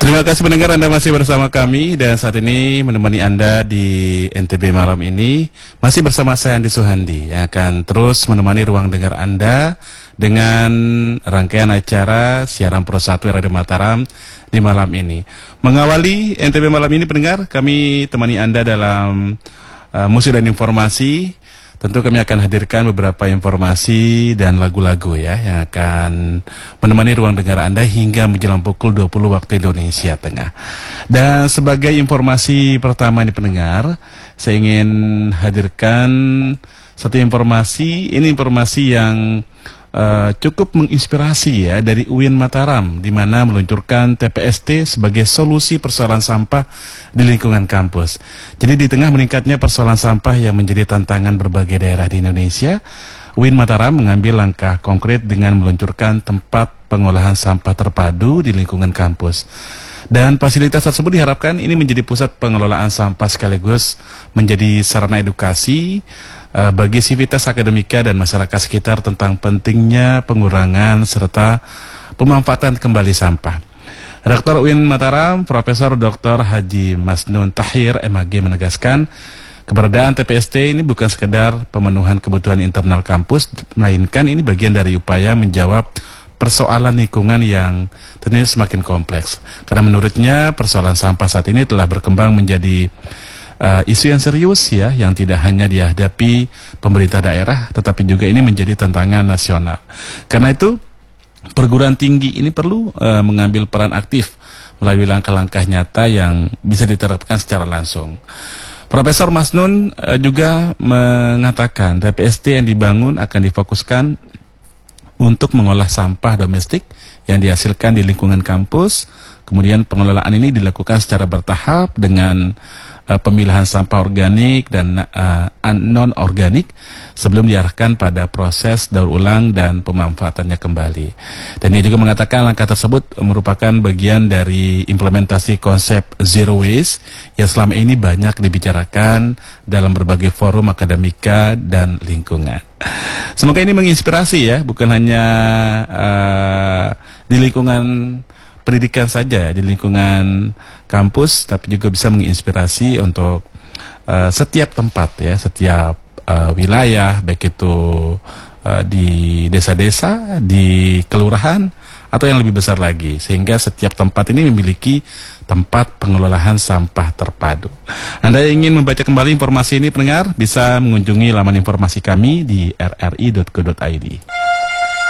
Terima kasih pendengar, Anda masih bersama kami dan saat ini menemani Anda di NTB malam ini masih bersama saya Andi Suhandi yang akan terus menemani ruang dengar Anda dengan rangkaian acara siaran Pro 1 Radio Mataram di malam ini. Mengawali NTB malam ini pendengar, kami temani Anda dalam musik dan informasi. Tentu kami akan hadirkan beberapa informasi dan lagu-lagu ya yang akan menemani ruang dengar Anda hingga menjelang pukul 20 waktu Indonesia Tengah. Dan sebagai informasi pertama nih pendengar, saya ingin hadirkan satu informasi. Ini informasi yang cukup menginspirasi ya dari UIN Mataram, di mana meluncurkan TPST sebagai solusi persoalan sampah di lingkungan kampus. Jadi di tengah meningkatnya persoalan sampah yang menjadi tantangan berbagai daerah di Indonesia, UIN Mataram mengambil langkah konkret dengan meluncurkan tempat pengolahan sampah terpadu di lingkungan kampus. Dan fasilitas tersebut diharapkan ini menjadi pusat pengelolaan sampah sekaligus menjadi sarana edukasi bagi sivitas akademika dan masyarakat sekitar tentang pentingnya pengurangan serta pemanfaatan kembali sampah. Rektor UIN Mataram, Profesor Dr. Haji Masnun Tahir, MAG menegaskan keberadaan TPST ini bukan sekedar pemenuhan kebutuhan internal kampus, melainkan ini bagian dari upaya menjawab persoalan lingkungan yang tentunya semakin kompleks. Karena menurutnya persoalan sampah saat ini telah berkembang menjadi isu yang serius ya, yang tidak hanya dihadapi pemerintah daerah, tetapi juga ini menjadi tantangan nasional. Karena itu perguruan tinggi ini perlu mengambil peran aktif melalui langkah-langkah nyata yang bisa diterapkan secara langsung. Profesor Masnun juga mengatakan TPST yang dibangun akan difokuskan untuk mengolah sampah domestik yang dihasilkan di lingkungan kampus. Kemudian pengelolaan ini dilakukan secara bertahap dengan pemilahan sampah organik dan non-organik sebelum diarahkan pada proses daur ulang dan pemanfaatannya kembali. Dan ia juga mengatakan langkah tersebut merupakan bagian dari implementasi konsep zero waste yang selama ini banyak dibicarakan dalam berbagai forum akademika dan lingkungan. Semoga ini menginspirasi ya, bukan hanya di lingkungan pendidikan saja, di lingkungan kampus, tapi juga bisa menginspirasi untuk setiap tempat ya, setiap wilayah, baik itu di desa-desa, di kelurahan, atau yang lebih besar lagi, sehingga setiap tempat ini memiliki tempat pengelolaan sampah terpadu. Anda ingin membaca kembali informasi ini pendengar, bisa mengunjungi laman informasi kami di rri.co.id.